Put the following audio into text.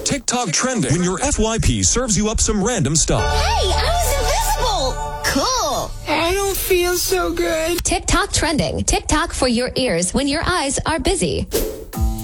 TikTok trending when your FYP serves you up some random stuff. Hey, I was invisible! Cool! I don't feel so good. TikTok trending. TikTok for your ears when your eyes are busy.